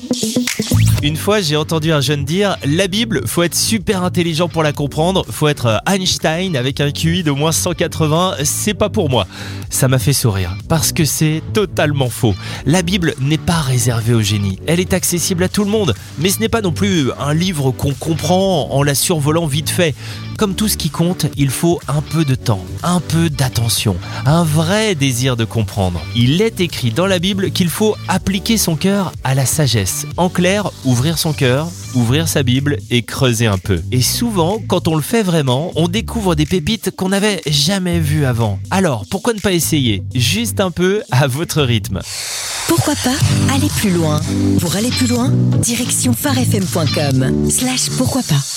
Une fois, j'ai entendu un jeune dire « La Bible, faut être super intelligent pour la comprendre, faut être Einstein avec un QI d'au moins 180, c'est pas pour moi. » Ça m'a fait sourire, parce que c'est totalement faux. La Bible n'est pas réservée aux génies, elle est accessible à tout le monde, mais ce n'est pas non plus un livre qu'on comprend en la survolant vite fait. Comme tout ce qui compte, il faut un peu de temps, un peu d'attention, un vrai désir de comprendre. Il est écrit dans la Bible qu'il faut appliquer son cœur à la sagesse. En clair, ouvrir son cœur, ouvrir sa Bible et creuser un peu. Et souvent, quand on le fait vraiment, on découvre des pépites qu'on n'avait jamais vues avant. Alors, pourquoi ne pas essayer ? Juste un peu à votre rythme. Pourquoi pas aller plus loin ? Pour aller plus loin, direction farfm.com/pourquoi pas.